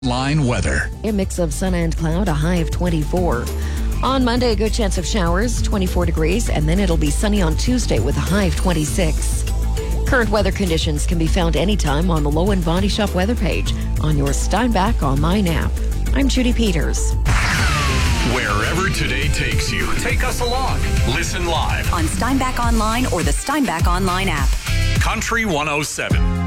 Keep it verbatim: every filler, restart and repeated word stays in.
Line weather. A mix of sun and cloud, a high of twenty-four. On Monday, a good chance of showers, twenty-four degrees, and then it'll be sunny on Tuesday with a high of twenty-six. Current weather conditions can be found anytime on the Low End Body Shop weather page on your Steinbach Online app. I'm Judy Peters. Wherever today takes you, take us along. Listen live on Steinbach Online or the Steinbach Online app. Country one oh seven.